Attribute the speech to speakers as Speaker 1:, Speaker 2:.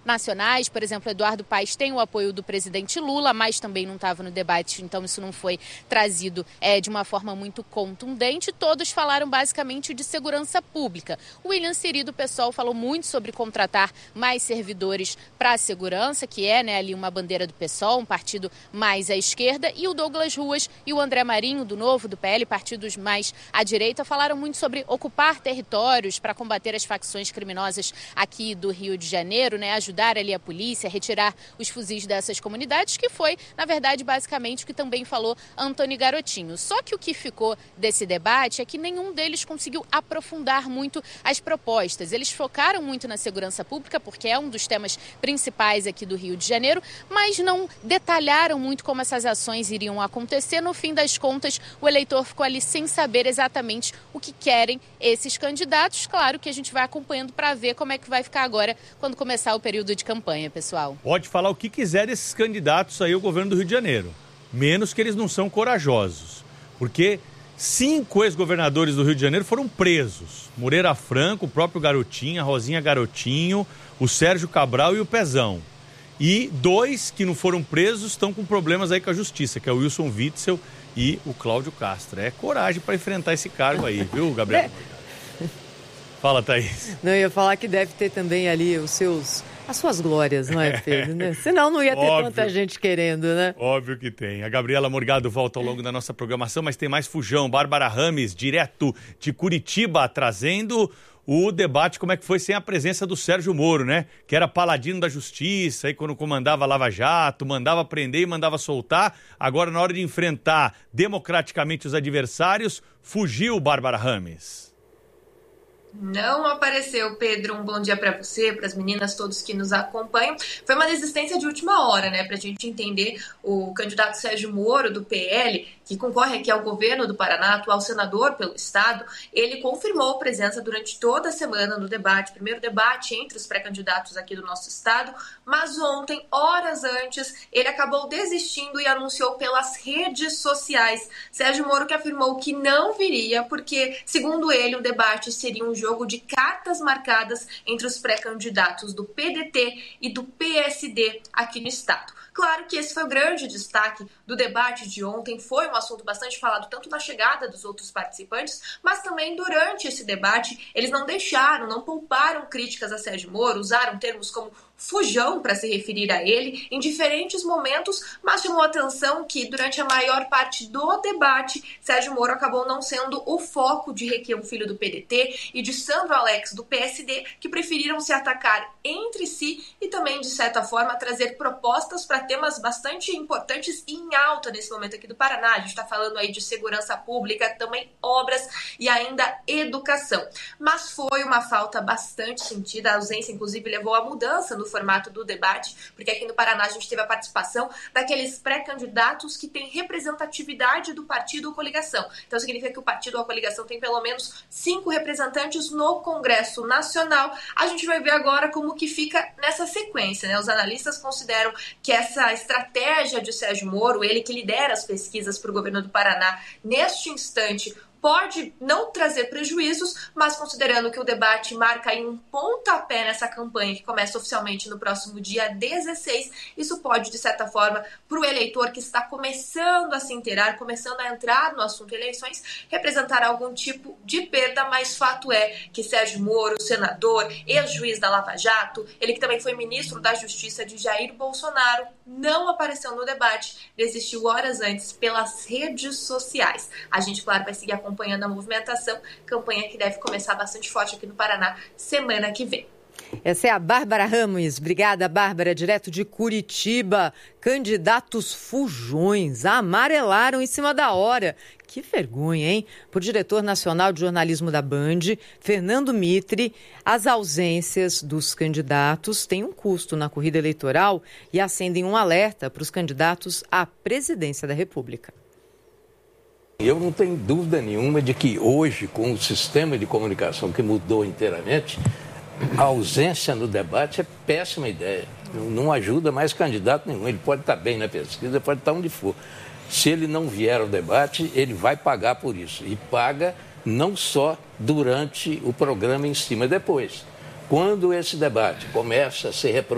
Speaker 1: nacionais. Por exemplo, Eduardo Paes tem o apoio do presidente Lula, mas também não estava no debate, então isso não foi trazido de uma forma muito contundente. Todos falaram basicamente de segurança pública. O William Siri, do PSOL, falou muito sobre contratar mais servidores para a segurança, que é ali uma bandeira do PSOL, um partido mais à esquerda, e o Douglas Ruas e o André Marinho, do Novo, do PL, partidos mais à direita, falaram muito sobre ocupar territórios para combater as facções criminosas aqui do Rio de Janeiro, ajudar ali a polícia, retirar os fuzis dessas comunidades, que foi, na verdade, basicamente o que também falou Antony Garotinho. Só que o que ficou desse debate é que nenhum deles conseguiu aprofundar muito as propostas. Eles focaram muito na segurança pública, porque é um dos temas principais aqui do Rio de Janeiro, mas não detalharam muito como essas ações iriam acontecer. No fim das contas, o eleitor ficou ali sem saber exatamente o que querem esses candidatos. Claro que a gente vai acompanhando para ver como é que vai ficar agora quando começar o período de campanha, pessoal.
Speaker 2: Pode falar o que quiser desses candidatos aí ao governo do Rio de Janeiro, menos que eles não são corajosos, porque 5 ex-governadores do Rio de Janeiro foram presos. Moreira Franco, o próprio Garotinho, a Rosinha Garotinho, o Sérgio Cabral e o Pezão. E 2 que não foram presos estão com problemas aí com a justiça, que é o Wilson Witzel e o Cláudio Castro. É coragem para enfrentar esse cargo aí, viu, Gabriel? Fala, Thaís.
Speaker 3: Não, eu ia falar que deve ter também ali as suas glórias, não é, Pedro? Né? Senão não ia ter tanta gente querendo, né?
Speaker 2: Óbvio que tem. A Gabriela Morgado volta ao longo da nossa programação, mas tem mais fujão. Bárbara Rames, direto de Curitiba, trazendo o debate, como é que foi sem a presença do Sérgio Moro, né? Que era paladino da justiça, aí quando comandava a Lava Jato, mandava prender e mandava soltar. Agora, na hora de enfrentar democraticamente os adversários, fugiu Bárbara Rames.
Speaker 4: Não apareceu, Pedro. Um bom dia para você, para as meninas, todos que nos acompanham. Foi uma desistência de última hora, né? Para a gente entender, o candidato Sérgio Moro, do PL, que concorre aqui ao governo do Paraná, atual senador pelo estado, ele confirmou presença durante toda a semana no debate, primeiro debate entre os pré-candidatos aqui do nosso estado, mas ontem, horas antes, ele acabou desistindo e anunciou pelas redes sociais. Sérgio Moro que afirmou que não viria porque, segundo ele, o debate seria um jogo de cartas marcadas entre os pré-candidatos do PDT e do PSD aqui no estado. Claro que esse foi o grande destaque do debate de ontem, foi um assunto bastante falado tanto na chegada dos outros participantes, mas também durante esse debate eles não pouparam críticas a Sérgio Moro, usaram termos como fujão para se referir a ele em diferentes momentos, mas chamou a atenção que durante a maior parte do debate, Sérgio Moro acabou não sendo o foco de Requião Filho do PDT e de Sandro Alex do PSD, que preferiram se atacar entre si e também, de certa forma, trazer propostas para temas bastante importantes e em alta nesse momento aqui do Paraná. A gente está falando aí de segurança pública, também obras e ainda educação. Mas foi uma falta bastante sentida, a ausência inclusive levou à mudança no formato do debate, porque aqui no Paraná a gente teve a participação daqueles pré-candidatos que têm representatividade do partido ou coligação. Então significa que o partido ou a coligação tem pelo menos 5 representantes no Congresso Nacional. A gente vai ver agora como que fica nessa sequência, né? Os analistas consideram que essa estratégia de Sérgio Moro, ele que lidera as pesquisas para o governo do Paraná, neste instante, pode não trazer prejuízos, mas considerando que o debate marca aí um pontapé nessa campanha que começa oficialmente no próximo dia 16, isso pode, de certa forma, para o eleitor que está começando a se inteirar, começando a entrar no assunto eleições, representar algum tipo de perda, mas fato é que Sérgio Moro, senador, ex-juiz da Lava Jato, ele que também foi ministro da Justiça de Jair Bolsonaro, não apareceu no debate, desistiu horas antes pelas redes sociais. A gente, claro, vai seguir acompanhando a movimentação, campanha que deve começar bastante forte aqui no Paraná semana que vem.
Speaker 3: Essa é a Bárbara Ramos. Obrigada, Bárbara, direto de Curitiba. Candidatos fujões amarelaram em cima da hora. Que vergonha, hein? Por diretor nacional de jornalismo da Band, Fernando Mitre, as ausências dos candidatos têm um custo na corrida eleitoral e acendem um alerta para os candidatos à presidência da República.
Speaker 5: Eu não tenho dúvida nenhuma de que hoje, com o sistema de comunicação que mudou inteiramente, a ausência no debate é péssima ideia. Não ajuda mais candidato nenhum. Ele pode estar bem na pesquisa, pode estar onde for. Se ele não vier ao debate, ele vai pagar por isso. E paga não só durante o programa em si, mas depois. Quando esse debate começa a ser reproduzido,